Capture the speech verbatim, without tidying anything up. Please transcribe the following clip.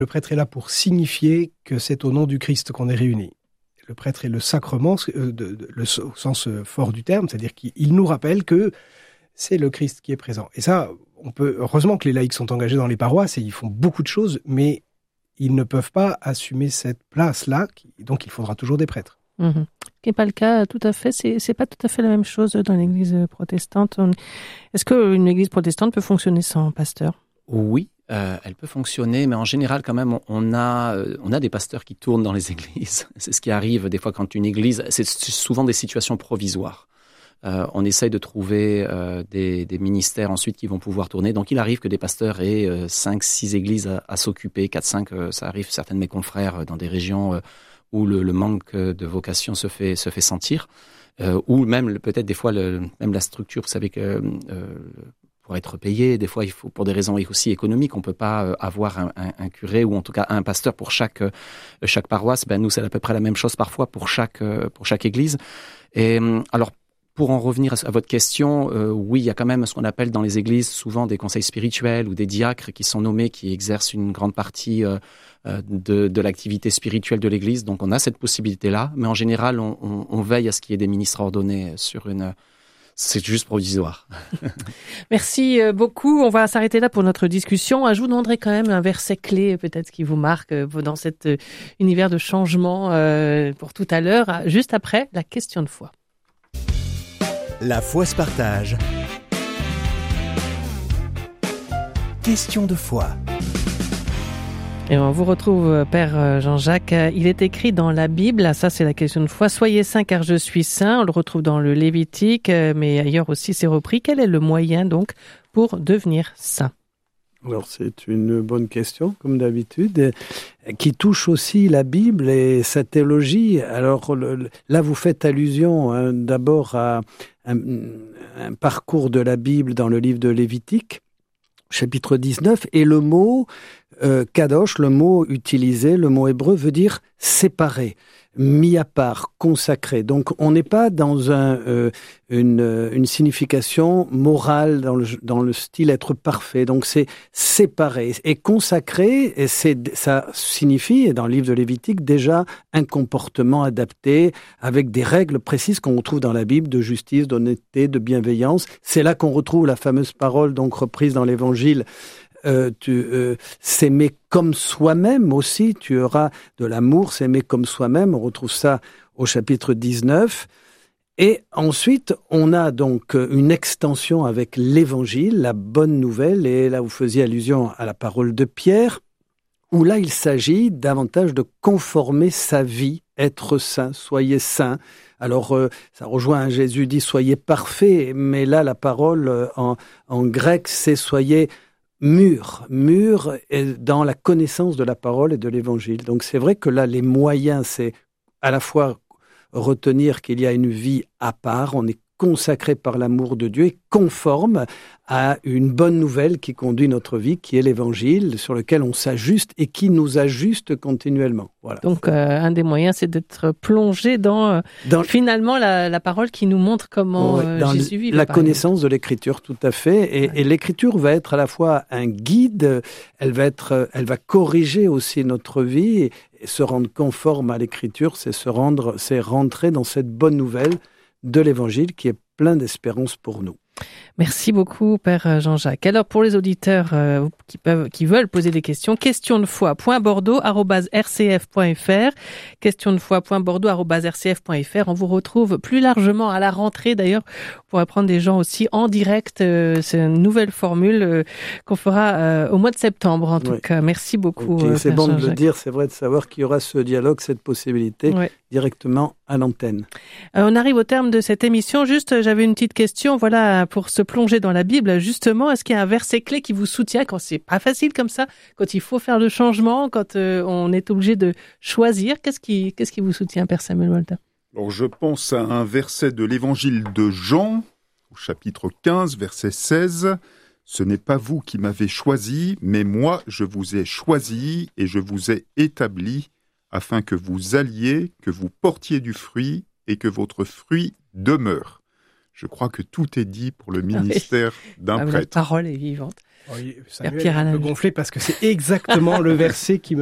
Le prêtre est là pour signifier que c'est au nom du Christ qu'on est réunis. Le prêtre est le sacrement, euh, de, de, le, au sens fort du terme, c'est-à-dire qu'il nous rappelle que c'est le Christ qui est présent. Et ça, on peut, heureusement que les laïcs sont engagés dans les paroisses et ils font beaucoup de choses, mais ils ne peuvent pas assumer cette place-là, donc il faudra toujours des prêtres. Mmh. Ce qui n'est pas le cas tout à fait, c'est, c'est pas tout à fait la même chose dans l'église protestante. Est-ce qu'une église protestante peut fonctionner sans pasteur ? Oui, euh, elle peut fonctionner, mais en général, quand même, on a, on a des pasteurs qui tournent dans les églises. C'est ce qui arrive des fois quand une église... C'est souvent des situations provisoires. Euh, on essaye de trouver euh, des, des ministères ensuite qui vont pouvoir tourner. Donc, il arrive que des pasteurs aient euh, cinq, six églises à, à s'occuper, quatre, cinq. Euh, ça arrive, certains de mes confrères, euh, dans des régions euh, où le, le manque de vocation se fait, se fait sentir. Euh, ou même, peut-être, des fois, le, même la structure, vous savez que... Euh, pour être payé, des fois, il faut, pour des raisons aussi économiques, on ne peut pas euh, avoir un, un, un curé ou en tout cas un pasteur pour chaque, euh, chaque paroisse. Ben, nous, c'est à peu près la même chose parfois pour chaque, euh, pour chaque église. Et alors, pour en revenir à, à votre question, euh, oui, il y a quand même ce qu'on appelle dans les églises souvent des conseils spirituels ou des diacres qui sont nommés, qui exercent une grande partie euh, de, de l'activité spirituelle de l'église. Donc, on a cette possibilité-là. Mais en général, on, on, on veille à ce qu'il y ait des ministres ordonnés sur une... C'est juste provisoire. Merci beaucoup. On va s'arrêter là pour notre discussion. Je vous demanderai quand même un verset clé, peut-être qui vous marque dans cet univers de changement pour tout à l'heure, juste après la question de foi. La foi se partage. Question de foi. Et on vous retrouve, Père Jean-Jacques. Il est écrit dans la Bible, ça c'est la question de foi, « Soyez saints car je suis saint ». On le retrouve dans le Lévitique, mais ailleurs aussi c'est repris. Quel est le moyen donc pour devenir saint ? Alors c'est une bonne question, comme d'habitude, qui touche aussi la Bible et sa théologie. Alors le, là vous faites allusion hein, d'abord à un, un parcours de la Bible dans le livre de Lévitique, chapitre dix-neuf, et le mot euh, kadosh, le mot utilisé, le mot hébreu veut dire séparé, mis à part, consacré. Donc on n'est pas dans un, euh, une, une signification morale dans le, dans le style être parfait. Donc c'est séparé et consacré. Et c'est, ça signifie, et dans le livre de Lévitique, déjà un comportement adapté avec des règles précises qu'on retrouve dans la Bible de justice, d'honnêteté, de bienveillance. C'est là qu'on retrouve la fameuse parole donc reprise dans l'Évangile. Euh, tu, euh, s'aimer comme soi-même aussi, tu auras de l'amour, s'aimer comme soi-même, on retrouve ça au chapitre dix-neuf. Et ensuite, on a donc une extension avec l'Évangile, la bonne nouvelle, et là vous faisiez allusion à la parole de Pierre, où là il s'agit davantage de conformer sa vie, être saint, soyez saints. Alors, euh, ça rejoint, Jésus dit « soyez parfaits », mais là la parole euh, en, en grec c'est « soyez mûr, mûr dans la connaissance de la parole et de l'évangile. » Donc c'est vrai que là, les moyens, c'est à la fois retenir qu'il y a une vie à part, on est consacré par l'amour de Dieu et conforme à une bonne nouvelle qui conduit notre vie, qui est l'évangile, sur lequel on s'ajuste et qui nous ajuste continuellement. Voilà. Donc, euh, un des moyens, c'est d'être plongé dans, dans finalement la, la parole qui nous montre comment ouais, euh, Jésus vit. La connaissance exemple. de l'Écriture, tout à fait. Et, ouais. et l'Écriture va être à la fois un guide, elle va, être, elle va corriger aussi notre vie. Et, et se rendre conforme à l'Écriture, c'est se rendre, c'est rentrer dans cette bonne nouvelle de l'Évangile qui est plein d'espérance pour nous. Merci beaucoup, Père Jean-Jacques. Alors, pour les auditeurs euh, qui peuvent, qui veulent poser des questions, question de foi point bordeaux arobase r c f point f r, question de foi point bordeaux arobase r c f point f r. On vous retrouve plus largement à la rentrée. D'ailleurs, on pourra prendre des gens aussi en direct. Euh, c'est une nouvelle formule euh, qu'on fera euh, au mois de septembre. En tout oui. cas, merci beaucoup. Okay, euh, c'est Père bon Jean-Jacques. de le dire. C'est vrai de savoir qu'il y aura ce dialogue, cette possibilité oui. directement à l'antenne. Euh, on arrive au terme de cette émission. Juste, j'avais une petite question. Voilà, pour se plonger dans la Bible, justement, est-ce qu'il y a un verset clé qui vous soutient quand c'est pas facile comme ça, quand il faut faire le changement, quand euh, on est obligé de choisir? Qu'est-ce qui, qu'est-ce qui vous soutient, Père Samuel Walter? Alors, je pense à un verset de l'Évangile de Jean, au chapitre quinze, verset seize. « Ce n'est pas vous qui m'avez choisi, mais moi, je vous ai choisi et je vous ai établi afin que vous alliez, que vous portiez du fruit et que votre fruit demeure. » Je crois que tout est dit pour le ministère oui. d'un ah, prêtre. La parole est vivante. Oui, Samuel Pierre est un peu Alain. gonflé parce que c'est exactement le verset qui me